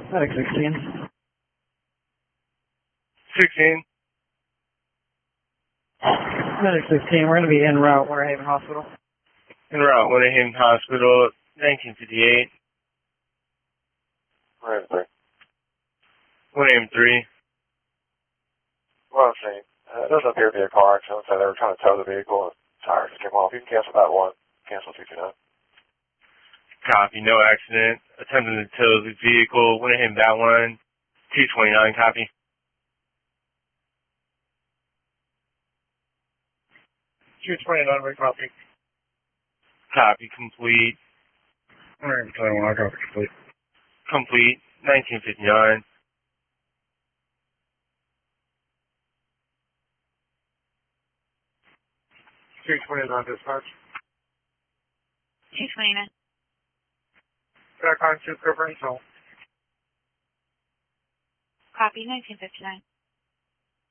Medic 16. 16. Medic 16, we're going to be en route, Winter Haven Hospital. En route, Winter Haven Hospital, 1958. Winter Haven 3. Winter Haven 3. Well, see, it doesn't appear to be a car accident, so they were trying to tow the vehicle and tires came off. You can cancel that one. Cancel 229. Copy, no accident. Attempting to tow the vehicle, Winter Haven that one, 229, copy. Copy. Copy, complete. Winter Haven 21, I copy complete. Complete, 1959. Dispatch. 229. Back on 2 covering, so. Copy, 1959.